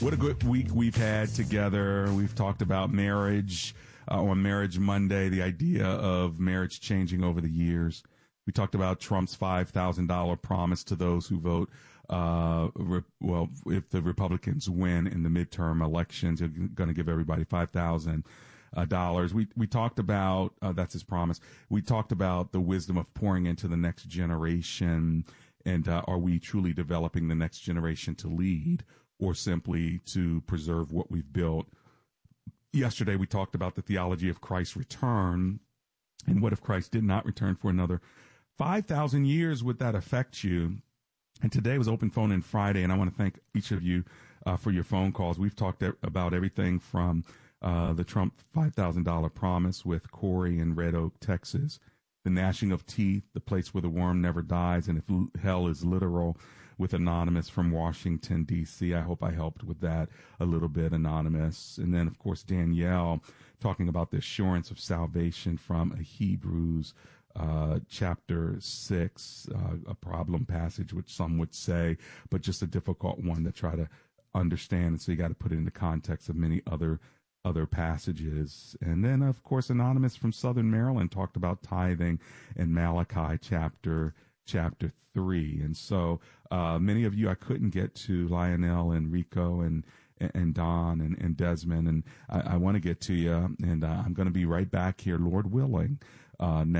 What a good week we've had together. We've talked about marriage on Marriage Monday, the idea of marriage changing over the years. We talked about Trump's $5,000 promise to those who vote. If the Republicans win in the midterm elections, they're going to give everybody $5,000. We talked about, that's his promise. We talked about the wisdom of pouring into the next generation. And are we truly developing the next generation to lead or simply to preserve what we've built? Yesterday, we talked about the theology of Christ's return. And what if Christ did not return for another 5,000 years? Would that affect you? And today was Open Phone In Friday, and I want to thank each of you for your phone calls. We've talked about everything from the Trump $5,000 promise with Corey in Red Oak, Texas, the gnashing of teeth, the place where the worm never dies, and if hell is literal, with Anonymous from Washington, D.C. I hope I helped with that a little bit, Anonymous. And then, of course, Danielle talking about the assurance of salvation from a Hebrews chapter 6, a problem passage, which some would say, but just a difficult one to try to understand. And so you got to put it in the context of many other passages. And then, of course, Anonymous from Southern Maryland talked about tithing in Malachi chapter 3. And so many of you I couldn't get to, Lionel and Rico and Don and Desmond, and I want to get to you, and I'm going to be right back here, Lord willing,